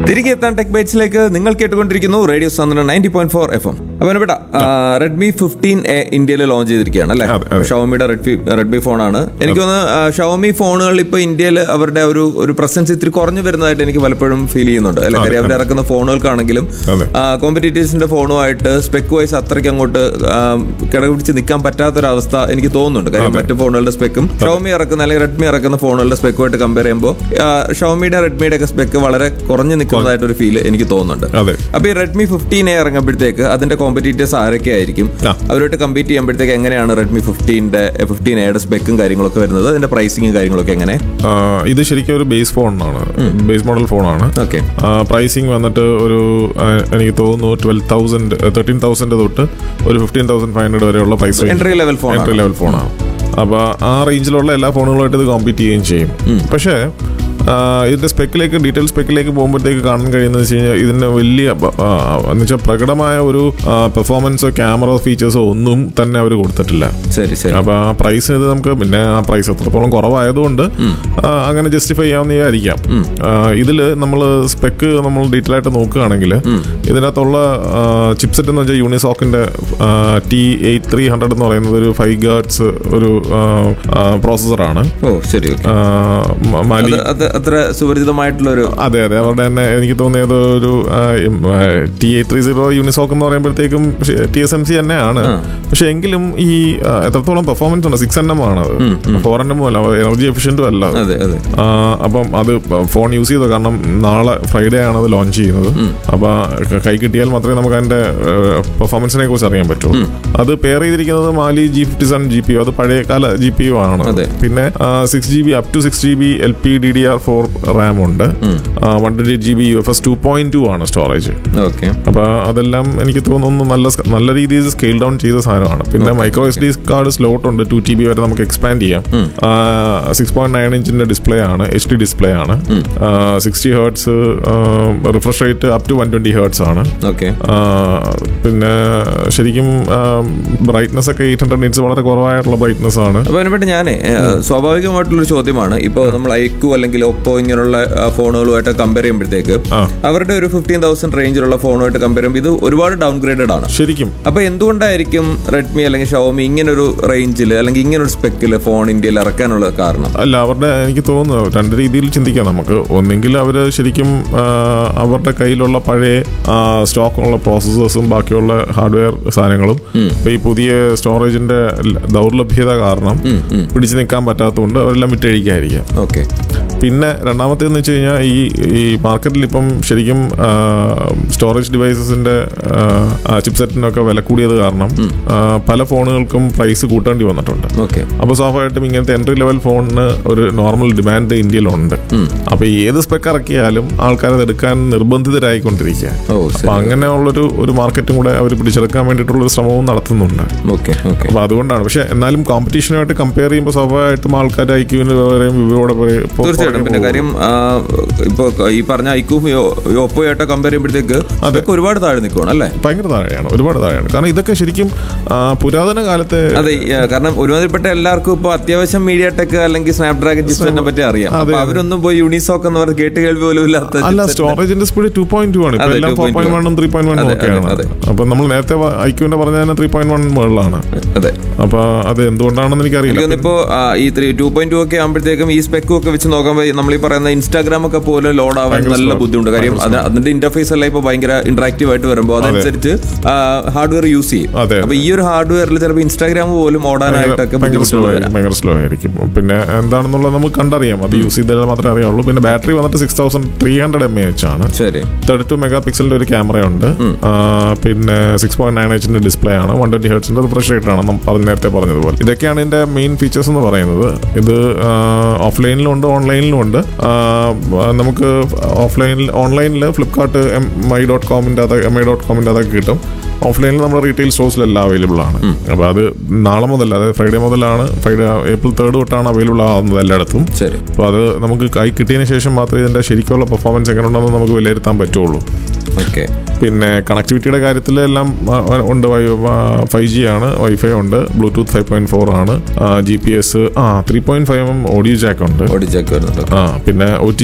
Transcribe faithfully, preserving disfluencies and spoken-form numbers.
തിരികെ എത്താൻ ടെക് ബൈറ്റ്സിലേക്ക് നിങ്ങൾ കേട്ടുകൊണ്ടിരിക്കുന്നു radio സാന്ദ്രൻ ninety point four F M. അപ്പൊ ഇവിടെ റെഡ്മി ഫിഫ്റ്റീൻ എ ഇന്ത്യയിൽ ലോഞ്ച് ചെയ്തിരിക്കുകയാണ് അല്ലെ. ഷവോമിയുടെ റെഡ്മി റെഡ്മി ഫോണാണ്. എനിക്ക് തോന്നുന്നു ഷവോമി ഫോണുകൾ ഇപ്പൊ ഇന്ത്യയിൽ അവരുടെ ഒരു ഒരു പ്രസൻസ് ഇത്തിരി കുറഞ്ഞു വരുന്നതായിട്ട് എനിക്ക് പലപ്പോഴും ഫീൽ ചെയ്യുന്നുണ്ട് അല്ലെ. കാര്യം അവർ ഇറക്കുന്ന ഫോണുകൾക്കാണെങ്കിലും കോമ്പറ്റീറ്റീവ്സിന്റെ ഫോണുമായിട്ട് സ്പെക്ക് വൈസ് അത്രയ്ക്ക് അങ്ങോട്ട് കിടപിടിച്ച് നിൽക്കാൻ പറ്റാത്തൊരവസ്ഥ എനിക്ക് തോന്നുന്നുണ്ട്. കാര്യം മറ്റു ഫോണുകളുടെ സ്പെക്കും ഷവോമി ഇറക്കുന്ന അല്ലെങ്കിൽ റെഡ്മി ഇറക്കുന്ന ഫോണുകളുടെ സ്പെക്കുമായിട്ട് കമ്പയർ ചെയ്യുമ്പോൾ ഷവോമിയുടെ റെഡ്മിയുടെ ഒക്കെ സ്പെക്ക് വളരെ കുറഞ്ഞു നിൽക്കുന്നതായിട്ട് ഒരു ഫീൽ എനിക്ക് തോന്നുന്നുണ്ട്. അപ്പൊ ഈ റെഡ്മി ഫിഫ്റ്റീൻ എ ഇറങ്ങുമ്പോഴത്തേക്ക് അതിന്റെ കോമ്പറ്റീറ്റേഴ്സ് ആരൊക്കെ ആയിരിക്കും, അവരോട്ട് കമ്പീറ്റ് ചെയ്യുമ്പോഴത്തേക്ക് എങ്ങനെയാണ് റെഡ്മി ഫിഫ്റ്റീന്റെ ഫിഫ്റ്റീൻ എയുടെ സ്പെക്കും കാര്യങ്ങളൊക്കെ വരുന്നത്, അതിന്റെ പ്രൈസിംഗും കാര്യങ്ങളൊക്കെ എങ്ങനെ? ഇത് ശരിക്കും ഒരു ബേസ് ഫോണാണ്, ബേസ് മോഡൽ ഫോണാണ്. ഓക്കെ, പ്രൈസിംഗ് വന്നിട്ട് ഒരു എനിക്ക് തോന്നുന്നു ട്വൽവ് തൗസൻഡ് തേർട്ടീൻ തൗസൻഡ് തൊട്ട് ഒരു ഫിഫ്റ്റീൻ തൗസൻഡ് ഫൈവ് ഹൺഡ്രഡ് വരെയുള്ള price entry level phone entry level ഫോണാണ്. അപ്പൊ ആ റേഞ്ചിലുള്ള എല്ലാ ഫോണുകളുമായിട്ട് ഇത് കോമ്പീറ്റ് ചെയ്യുകയും ചെയ്യും. പക്ഷേ ഇതിന്റെ സ്പെക്കിലേക്ക് ഡീറ്റെയിൽ സ്പെക്കിലേക്ക് പോകുമ്പോഴത്തേക്ക് കാണാൻ കഴിയുന്നത് വെച്ച് കഴിഞ്ഞാൽ ഇതിന് വലിയ എന്ന് വെച്ചാൽ പ്രകടമായ ഒരു പെർഫോമൻസോ ക്യാമറ ഫീച്ചേഴ്സോ ഒന്നും തന്നെ അവർ കൊടുത്തിട്ടില്ല. ശരി ശരി. അപ്പൊ ആ പ്രൈസ് ഇത് നമുക്ക് പിന്നെ ആ പ്രൈസ് എത്രത്തോളം കുറവായതുകൊണ്ട് അങ്ങനെ ജസ്റ്റിഫൈ ചെയ്യാവുന്നതായിരിക്കാം. ഇതില് നമ്മൾ സ്പെക്ക് നമ്മൾ ഡീറ്റെയിൽ ആയിട്ട് നോക്കുകയാണെങ്കിൽ ഇതിനകത്തുള്ള ചിപ്സെറ്റ് എന്ന് വെച്ചാൽ യൂണിസോക്കിന്റെ ടി എയ്റ്റ് ത്രീ ഹൺഡ്രഡ് എന്ന് പറയുന്നത് ഒരു ഫൈവ് ഗേർട്സ് ഒരു പ്രോസസറാണ്. ഓ ശരി. അത്ര സുപരിചിതമായിട്ടുള്ള ഒരു അതെ അതെ അവരുടെ തന്നെ എനിക്ക് തോന്നിയത് ഒരു ടി എയ്റ്റ് ത്രീ സീറോ യൂണിസോക്ക് എന്ന് പറയുമ്പോഴത്തേക്കും ടി എസ് എം സി തന്നെയാണ്. പക്ഷെ എങ്കിലും ഈ എത്രത്തോളം പെർഫോമൻസ് ഉണ്ട്, സിക്സ് എൻ എം ആണ്, ഫോർ എൻ എം അല്ല, എനർജി എഫിഷ്യന്റും അല്ല. അപ്പം അത് ഫോൺ യൂസ് ചെയ്തോ, കാരണം നാളെ ഫ്രൈഡേ ആണ് അത് ലോഞ്ച് ചെയ്യുന്നത്. അപ്പൊ കൈ കിട്ടിയാൽ മാത്രമേ നമുക്ക് അതിന്റെ പെർഫോമൻസിനെ കുറിച്ച് അറിയാൻ പറ്റുള്ളൂ. അത് പെയർ ചെയ്തിരിക്കുന്നത് മാലി G fifty seven G P U, അത് പഴയകാല ജി പി യു ആണ്. പിന്നെ six G B up to six G B L P D D R four Ram ഉണ്ട്. One twenty eight G B U F S two point two ആണ് storage. അപ്പൊ അതെല്ലാം എനിക്ക് തോന്നുന്നു നല്ല നല്ല രീതിയിൽ സ്കെയിൽ ഡൗൺ ചെയ്ത സാധനമാണ്. പിന്നെ micro S D card slot ഉണ്ട്, ടു ടി ബി വരെ നമുക്ക് എക്സ്പാൻഡ് ചെയ്യാം. സിക്സ് പോയിന്റ് നയൻ ഇഞ്ചിന്റെ ഡിസ്പ്ലേ ആണ്, എച്ച് ഡി ഡിസ്പ്ലേ ആണ്. Sixty hertz refresh rate up to one twenty hertz ആണ്. പിന്നെ ശരിക്കും ബ്രൈറ്റ്നസ് ഒക്കെ എയ്റ്റ് ഹൺഡ്രഡ് നിറ്റ്സ് വളരെ കുറവായിട്ടുള്ള ബ്രൈറ്റ്നസ് ആണ്. അപ്പൊ ഞാനേ സ്വാഭാവികമായിട്ടുള്ളൊരു ചോദ്യമാണ്, ഇപ്പൊ നമ്മൾ ഐക്യു അല്ലെങ്കിൽ ഒപ്പോ ഇങ്ങനെയുള്ള ഫോണുകളുമായിട്ട് കമ്പയർ ചെയ്യുമ്പോഴത്തേക്ക് അവരുടെ ഒരു ഫിഫ്റ്റീൻ തൗസൻഡ് റേഞ്ചിലുള്ള ഫോണുമായിട്ട് കമ്പയർ ചെയ്യുമ്പോൾ ഇത് ഒരുപാട് ഡൗൺ ഗ്രേഡഡ് ആണ് ശരിക്കും. അപ്പൊ എന്തുകൊണ്ടായിരിക്കും റെഡ്മി അല്ലെങ്കിൽ ഷവോമി ഇങ്ങനൊരു റേഞ്ചിൽ അല്ലെങ്കിൽ ഇങ്ങനൊരു സ്പെക്കില് ഫോൺ ഇന്ത്യയിൽ ഇറക്കാനുള്ള കാരണം? അല്ല, അവരുടെ എനിക്ക് തോന്നുന്നു രണ്ട് രീതിയിൽ ചിന്തിക്കാം നമുക്ക്. ഒന്നെങ്കിൽ അവര് ശരിക്കും അവരുടെ കയ്യിലുള്ള പഴയ സ്റ്റോക്കുള്ള പ്രോസസ്സേഴ്സും ബാക്കിയുള്ള ഹാർഡ്വെയർ സാധനങ്ങളും ഇപ്പൊ ഈ പുതിയ സ്റ്റോറേജിന്റെ ദൗർലഭ്യത കാരണം പിടിച്ചു നിൽക്കാൻ പറ്റാത്തതുകൊണ്ട് അവരെല്ലാം വിറ്റഴിക്കായിരിക്കാം. ഓക്കെ. പിന്നെ രണ്ടാമത്തേന്ന് വെച്ച് കഴിഞ്ഞാൽ ഈ ഈ മാർക്കറ്റിൽ ഇപ്പം ശരിക്കും സ്റ്റോറേജ് ഡിവൈസസിന്റെ ചിപ്സെറ്റിനൊക്കെ വില കൂടിയത് കാരണം പല ഫോണുകൾക്കും പ്രൈസ് കൂട്ടേണ്ടി വന്നിട്ടുണ്ട്. അപ്പോൾ സ്വാഭാവികമായിട്ടും ഇങ്ങനത്തെ എൻട്രി ലെവൽ ഫോണിന് ഒരു നോർമൽ ഡിമാൻഡ് ഇന്ത്യയിലുണ്ട്. അപ്പൊ ഏത് സ്പെക്ക് ഇറക്കിയാലും ആൾക്കാർ അത് എടുക്കാൻ നിർബന്ധിതരായിക്കൊണ്ടിരിക്കുക. അപ്പൊ അങ്ങനെയുള്ളൊരു ഒരു മാർക്കറ്റും കൂടെ അവർ പിടിച്ചെടുക്കാൻ വേണ്ടിയിട്ടുള്ള ഒരു ശ്രമവും നടത്തുന്നുണ്ട്. അപ്പൊ അതുകൊണ്ടാണ്. പക്ഷെ എന്നാലും കോമ്പറ്റീഷനുമായിട്ട് കമ്പയർ ചെയ്യുമ്പോൾ സ്വാഭാവികമായിട്ടും ആൾക്കാർ ഐക്യുവിന് പറയും, വിവോടെ പറയും. പിന്നെ കാര്യം ഇപ്പൊ ഈ പറഞ്ഞ ഐക്യൂം ഒപ്പോയായിട്ട് കമ്പയർ ചെയ്യുമ്പോഴത്തേക്ക് അതൊക്കെ ഒരുപാട് താഴെ നിൽക്കണം അല്ലേ? ഭയങ്കര താഴെയാണ്, ഒരുപാട് താഴെയാണ്. കാരണം ഇതൊക്കെ ശരിക്കും പുരാതന കാലത്തെ അതെ. കാരണം ഒരുമാതിരിപ്പെട്ട എല്ലാവർക്കും ഇപ്പൊ അത്യാവശ്യം മീഡിയ ടെക് അല്ലെങ്കിൽ സ്നാപ്ഡ്രാഗൺ ചിപ്സിനെ പറ്റി അറിയാം. അവരൊന്നും പോയി യൂണിസോക്ക് എന്ന് പറഞ്ഞ കേട്ട് കേൾവി പോലും ഇല്ലാത്ത അല്ല. സ്റ്റോറേജിന്റെ സ്പീഡ് ടു പോയിന്റ് ടു ആണ്, ഫോർ പോയിന്റ് വണ്ണും ത്രീ പോയിന്റ് വണ്ണും ഒക്കെയാണ്. അപ്പൊ നമ്മൾ നേരത്തെ ഐക്യൂവിന്റെ പറഞ്ഞ ത്രീ പോയിന്റ് വൺ മുകളിലാണ്. അതെ. അപ്പൊ അത് എന്തുകൊണ്ടാണെന്ന് എനിക്കറിയില്ല. ഇപ്പോ ഈ ത്രീ ടു പോയിന്റ് ടു ഒക്കെ ആകുമ്പോഴത്തേക്കും ഈ സ്പെക്കും ഒക്കെ വെച്ച് നോക്കുമ്പോൾ നമ്മൾ ഈ പറയുന്ന ഇൻസ്റ്റാഗ്രാം ഒക്കെ പോലെ ലോഡ് ആവാൻ നല്ല ബുദ്ധിമുട്ട്. കാര്യം അതിന്റെ ഇന്റർഫേസ് എല്ലാം ഇപ്പൊ ഭയങ്കര ഇന്ററാക്റ്റീവ് ആയിട്ട് വരുമ്പോൾ അതനുസരിച്ച് ഹാർഡ്വെയർ യൂസ് ചെയ്യും. അപ്പൊ ഈ ഒരു ഹാർഡ്വെയറിൽ ചിലപ്പോൾ ഇൻസ്റ്റാഗ്രാം പോലും ഓടാനായിട്ടൊക്കെ ഭയങ്കര സ്ലോ ആയിരിക്കും. പിന്നെ എന്താണെന്നുള്ളത് നമുക്ക് കണ്ടറിയാം, അത് യൂസ് ചെയ്താൽ മാത്രമേ അറിയാവുള്ളൂ. പിന്നെ ബാറ്ററി വന്നിട്ട് six thousand three hundred M A H ആണ്. തേർട്ടി ടു മെഗാ പിക്സലിന്റെ ഒരു ക്യാമറയുണ്ട്. പിന്നെ സിക്സ് പോയിന്റ് നയൻ എച്ചിന്റെ ഡിസ്പ്ലേ ആണ്. വൺ ട്വന്റി ഹെർട്സിന്റെ റിഫ്രഷ് റേറ്റ് ആണ് നമ്മൾ നേരത്തെ പറഞ്ഞതുപോലെ. ഇതൊക്കെയാണ് ഇതിന്റെ മെയിൻ ഫീച്ചേഴ്സ് എന്ന് പറയുന്നത്. ഇത് ഓഫ്ലൈനിലുണ്ട് ഓൺലൈനിലും ഉണ്ട്. നമുക്ക് ഓഫ്ലൈനിൽ ഓൺലൈനിൽ ഫ്ലിപ്കാർട്ട് എം ഐ ഡോട്ട് കോമിൻ്റെ അത് എം ഐ ഡോട്ട് കോമിൻ്റെ അതൊക്കെ കിട്ടും. ഓഫ്ലൈനിൽ നമ്മുടെ റീറ്റെയിൽ സ്റ്റോഴ്സിലെല്ലാം അവൈലബിൾ ആണ്. അപ്പോൾ അത് നാളെ മുതൽ, അതായത് ഫ്രൈഡേ മുതലാണ്, ഫ്രൈഡേ ഏപ്രിൽ തേർഡ് തൊട്ടാണ് അവൈലബിൾ ആവുന്നത് എല്ലായിടത്തും. അപ്പോൾ അത് നമുക്ക് കൈ കിട്ടിയതിന് ശേഷം മാത്രമേ ഇതിൻ്റെ ശരിക്കുള്ള പെർഫോമൻസ് എങ്ങനെ ഉണ്ടെന്ന് നമുക്ക് വിലയിരുത്താൻ പറ്റുള്ളൂ. ഓക്കെ. പിന്നെ കണക്ടിവിറ്റിയുടെ കാര്യത്തിൽ എല്ലാം ഉണ്ട്. ഫൈവ് ജി ആണ്, വൈഫൈ ഉണ്ട്, ബ്ലൂടൂത്ത് ഫൈവ് പോയിന്റ് ഫോർ ആണ്, ജി പി എസ് ആ three point five M audio Jack ഉണ്ട്. ഓഡിയോ ജാക്ക് വരുന്നുണ്ട്. ആ പിന്നെ ഒ ടി